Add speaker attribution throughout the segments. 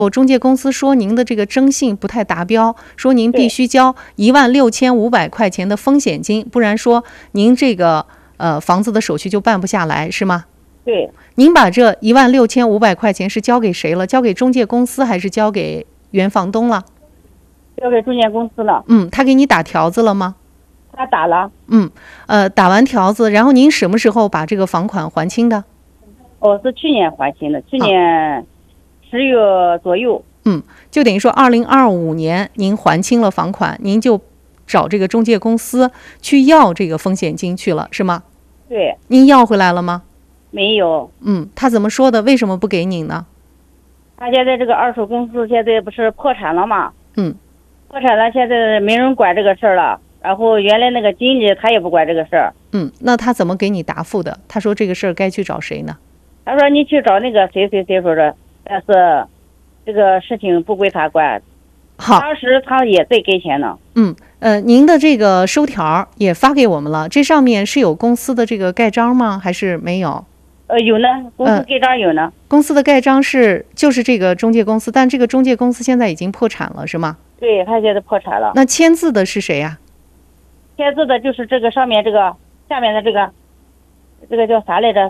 Speaker 1: 我中介公司说您的这个征信不太达标，说您必须交16500块钱的风险金，不然说您这个房子的手续就办不下来，是吗？
Speaker 2: 对。
Speaker 1: 您把这16500块钱是交给谁了？交给中介公司还是交给原房东了？
Speaker 2: 交给中介公司了。
Speaker 1: 他给你打条子了吗？
Speaker 2: 他打了。
Speaker 1: 打完条子，然后您什么时候把这个房款还清的？
Speaker 2: 是去年还清的，去年10月左右。
Speaker 1: 就等于说2025年您还清了房款，您就找这个中介公司去要这个风险金去了，是吗？
Speaker 2: 对。
Speaker 1: 您要回来了吗？
Speaker 2: 没有。
Speaker 1: 他怎么说的？为什么不给你呢？
Speaker 2: 他现在这个二手公司现在不是破产了吗？破产了，现在没人管这个事儿了。然后原来那个经理他也不管这个事儿。
Speaker 1: 那他怎么给你答复的？他说这个事儿该去找谁呢？
Speaker 2: 他说你去找那个谁谁谁说的，但是这个事情不归他管。
Speaker 1: 好，
Speaker 2: 当时他也在给钱呢。
Speaker 1: 您的这个收条也发给我们了，这上面是有公司的这个盖章吗？还是没有？
Speaker 2: 有呢，公司盖章有呢。
Speaker 1: 公司的盖章就是这个中介公司，但这个中介公司现在已经破产了，是吗？
Speaker 2: 对，他现在破产了。
Speaker 1: 那签字的是谁呀？
Speaker 2: 签字的就是这个上面这个下面的这个叫啥来着？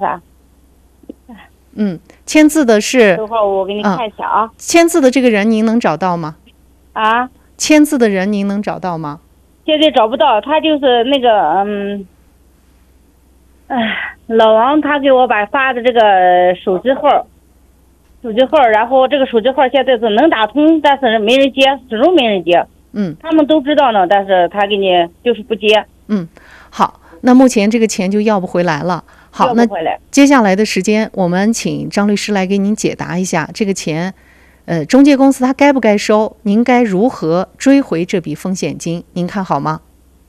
Speaker 1: 签字的是。
Speaker 2: 等会儿我给你看一下啊。
Speaker 1: 签字的这个人您能找到吗？签字的人您能找到吗？
Speaker 2: 现在找不到，他就是那个老王他给我发的这个手机号，然后这个手机号现在是能打通，但是没人接，始终没人接。他们都知道呢，但是他给你就是不接。
Speaker 1: 好，那目前这个钱就要不回来了。好，那接下来的时间我们请张律师来给您解答一下这个钱中介公司他该不该收，您该如何追回这笔风险金，您看好吗？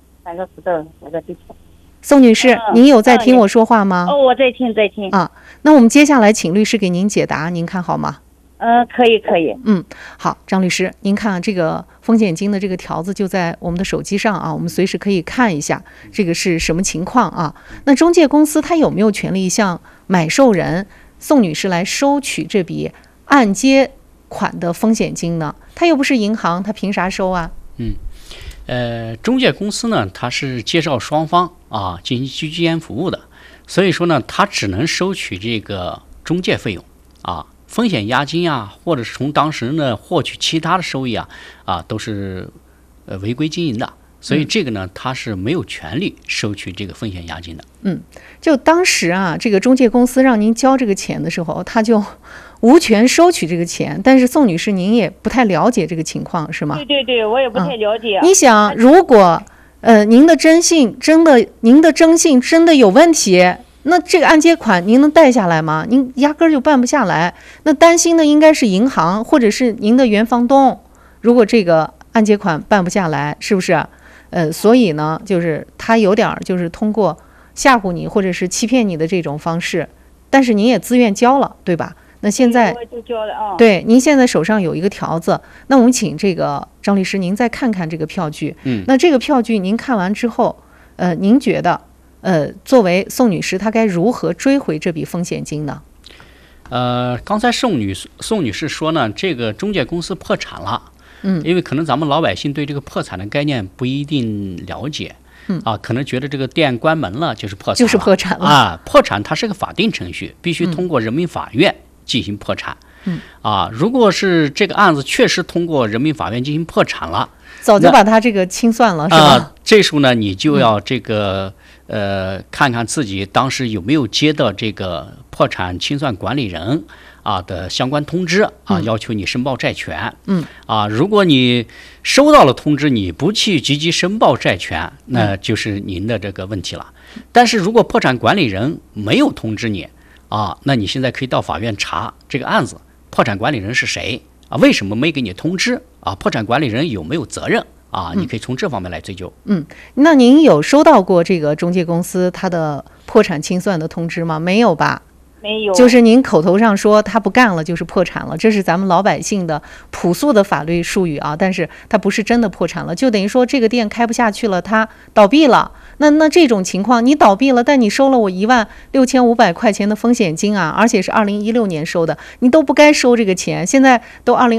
Speaker 1: 宋女士，您有在听我说话吗？
Speaker 2: 我在听。
Speaker 1: 那我们接下来请律师给您解答，您看好吗？
Speaker 2: 可以。
Speaker 1: 好，张律师，您看这个风险金的这个条子就在我们的手机上啊，我们随时可以看一下这个是什么情况啊。那中介公司他有没有权利向买受人宋女士来收取这笔按揭款的风险金呢？他又不是银行，他凭啥收啊？
Speaker 3: 中介公司呢，它是介绍双方进行居间服务的，所以说呢，它只能收取这个中介费用风险押金或者是从当事人呢获取其他的收益都是违规经营的，所以这个呢，他是没有权利收取这个风险押金的。
Speaker 1: 就当时这个中介公司让您交这个钱的时候，他就无权收取这个钱，但是宋女士您也不太了解这个情况，是吗？
Speaker 2: 对，我也不太了解。
Speaker 1: 你想，如果您的征信真的有问题，那这个按揭款您能贷下来吗？您压根儿就办不下来。那担心的应该是银行或者是您的原房东，如果这个按揭款办不下来，是不是？所以呢，就是他有点就是通过吓唬你或者是欺骗你的这种方式，但是您也自愿交了，对吧？那现在
Speaker 2: 我就交了
Speaker 1: 对，您现在手上有一个条子，那我们请这个张律师您再看看这个票据。那这个票据您看完之后，您觉得作为宋女士她该如何追回这笔风险金呢？
Speaker 3: 刚才宋女士说呢，这个中介公司破产了。因为可能咱们老百姓对这个破产的概念不一定了解。可能觉得这个店关门了就是破产了。破产它是个法定程序，必须通过人民法院进行破产。如果是这个案子确实通过人民法院进行破产了，
Speaker 1: 早就把它这个清算了，是吧？
Speaker 3: 这时候呢，你就要这个看看自己当时有没有接到这个破产清算管理人的相关通知要求你申报债权。如果你收到了通知，你不去积极申报债权，那就是您的这个问题了。但是如果破产管理人没有通知你那你现在可以到法院查这个案子，破产管理人是谁为什么没给你通知破产管理人有没有责任你可以从这方面来追究。
Speaker 1: 那您有收到过这个中介公司他的破产清算的通知吗？没有吧？
Speaker 2: 没有，
Speaker 1: 就是您口头上说他不干了就是破产了，这是咱们老百姓的朴素的法律术语但是他不是真的破产了，就等于说这个店开不下去了，他倒闭了。那这种情况，你倒闭了，但你收了我16500块钱的风险金而且是2016年收的，你都不该收这个钱，现在都20